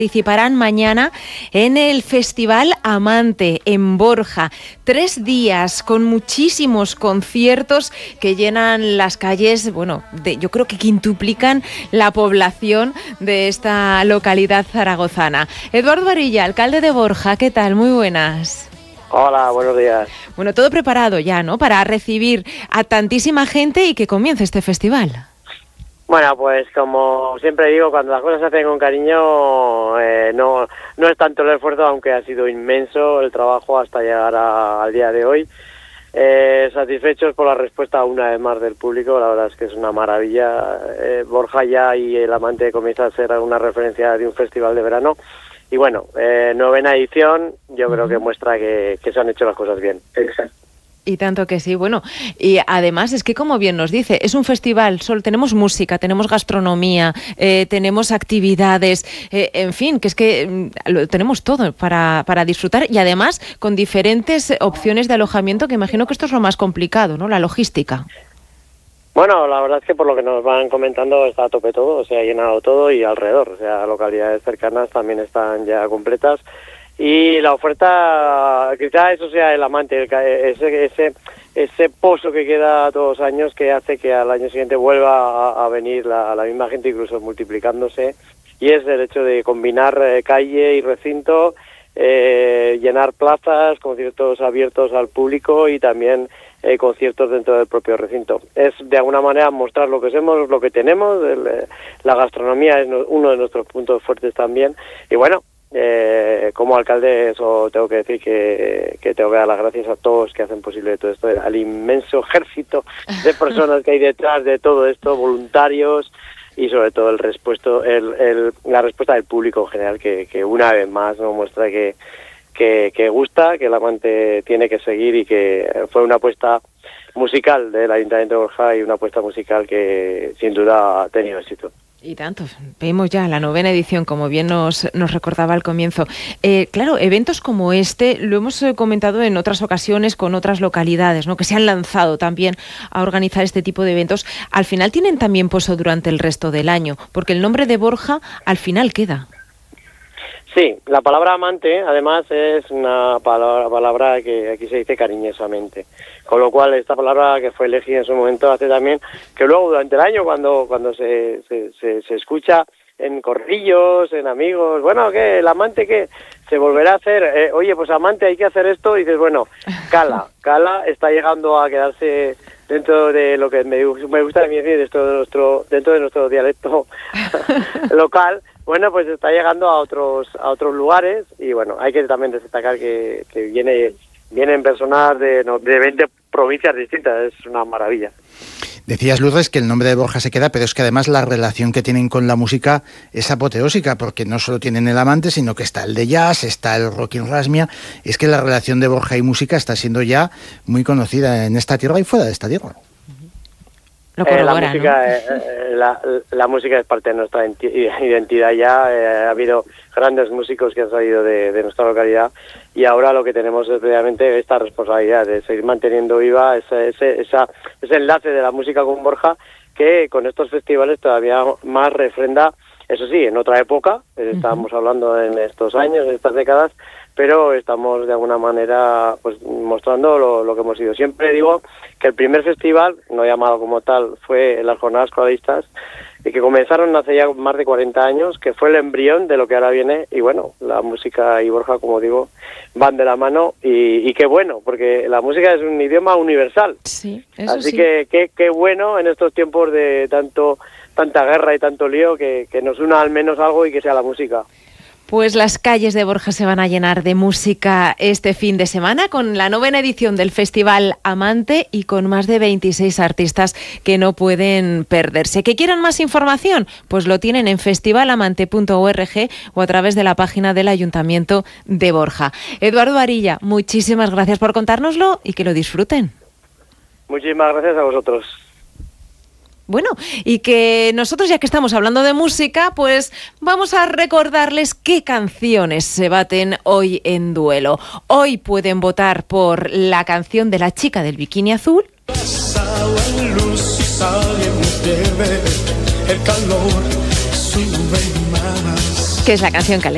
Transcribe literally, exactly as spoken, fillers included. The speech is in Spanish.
Participarán mañana en el Festival Amante en Borja. Tres días con muchísimos conciertos que llenan las calles, bueno, de, yo creo que quintuplican la población de esta localidad zaragozana. Eduardo Varilla, alcalde de Borja, ¿qué tal? Muy buenas. Hola, buenos días. Bueno, todo preparado ya, ¿no?, para recibir a tantísima gente y que comience este festival. Bueno, pues como siempre digo, cuando las cosas se hacen con cariño, eh, no no es tanto el esfuerzo, aunque ha sido inmenso el trabajo hasta llegar a, al día de hoy. Eh, satisfechos por la respuesta una vez más del público, la verdad es que es una maravilla. Eh, Borja ya y el Amante comienza a ser una referencia de un festival de verano. Y bueno, eh, novena edición, yo creo que muestra que, que se han hecho las cosas bien. Exacto. Y tanto que sí, bueno, y además es que, como bien nos dice, es un festival, solo tenemos música, tenemos gastronomía, eh, tenemos actividades, eh, en fin, que es que mm, lo tenemos todo para, para disfrutar, y además con diferentes opciones de alojamiento, que imagino que esto es lo más complicado, ¿no?, la logística. Bueno, la verdad es que por lo que nos van comentando está a tope todo, se ha llenado todo y alrededor, o sea, localidades cercanas también están ya completas. Y la oferta, quizá eso sea el Amante, ese ese ese pozo que queda todos los años, que hace que al año siguiente vuelva a, a venir la, la misma gente, incluso multiplicándose, y es el hecho de combinar eh, calle y recinto, eh, llenar plazas, conciertos abiertos al público y también eh, conciertos dentro del propio recinto. Es de alguna manera mostrar lo que somos, lo que tenemos, el, la gastronomía es uno de nuestros puntos fuertes también, y bueno, Eh, como alcalde eso tengo que decir que, que tengo que dar las gracias a todos que hacen posible todo esto, al inmenso ejército de personas que hay detrás de todo esto, voluntarios, y sobre todo el respuesto, el, el, la respuesta del público en general, que, que una vez más nos muestra que, que, que gusta, que el Amante tiene que seguir, y que fue una apuesta musical del Ayuntamiento de Borja y una apuesta musical que sin duda ha tenido éxito. Y tanto, vemos ya la novena edición, como bien nos, nos recordaba al comienzo. Eh, claro, eventos como este lo hemos eh, comentado en otras ocasiones con otras localidades, ¿no?, que se han lanzado también a organizar este tipo de eventos. Al final tienen también poso durante el resto del año, porque el nombre de Borja al final queda. Sí, la palabra amante, además, es una palabra, palabra que aquí se dice cariñosamente. Con lo cual, esta palabra que fue elegida en su momento hace también que luego durante el año, cuando cuando se, se, se, se escucha en corrillos, en amigos, bueno, ¿qué? ¿El amante qué? Se volverá a hacer, eh, oye, pues amante, hay que hacer esto, y dices, bueno, cala, cala, está llegando a quedarse dentro de lo que me, me gusta decir, dentro de nuestro, dentro de nuestro dialecto local. Bueno, pues está llegando a otros a otros lugares, y bueno, hay que también destacar que, que viene vienen personas de, de veinte provincias distintas, es una maravilla. Decías, Lourdes, que el nombre de Borja se queda, pero es que además la relación que tienen con la música es apoteósica, porque no solo tienen el Amante, sino que está el de jazz, está el rocking rasmia. Es que la relación de Borja y música está siendo ya muy conocida en esta tierra y fuera de esta tierra. Lo corrobora, eh, la música, ¿no? eh, la, la música es parte de nuestra identidad ya. Eh, ha habido grandes músicos que han salido de, de nuestra localidad, y ahora lo que tenemos es realmente esta responsabilidad de seguir manteniendo viva ese, ese, esa, ese enlace de la música con Borja, que con estos festivales todavía más refrenda. Eso sí, en otra época, eh, estábamos hablando en estos años, en estas décadas, pero estamos de alguna manera pues mostrando lo, lo que hemos sido. Siempre digo que el primer festival, no llamado como tal, fue las Jornadas Escolaristas, y que comenzaron hace ya más de cuarenta años, que fue el embrión de lo que ahora viene, y bueno, la música y Borja, como digo, van de la mano, y, y qué bueno, porque la música es un idioma universal. Sí, eso Así sí. que qué, qué bueno en estos tiempos de tanto tanta guerra y tanto lío, que, que nos una al menos algo, y que sea la música. Pues las calles de Borja se van a llenar de música este fin de semana, con la novena edición del Festival Amante y con más de veintiséis artistas que no pueden perderse. ¿Que quieran más información? Pues lo tienen en festivalamante punto org o a través de la página del Ayuntamiento de Borja. Eduardo Varilla, muchísimas gracias por contárnoslo y que lo disfruten. Muchísimas gracias a vosotros. Bueno, y que nosotros, ya que estamos hablando de música, pues vamos a recordarles qué canciones se baten hoy en duelo. Hoy pueden votar por la canción de La chica del bikini azul, que es la canción que